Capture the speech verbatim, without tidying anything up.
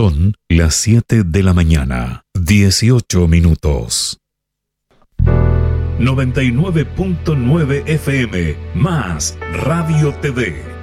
Son las siete de la mañana, dieciocho minutos. noventa y nueve punto nueve F M, más Radio T V.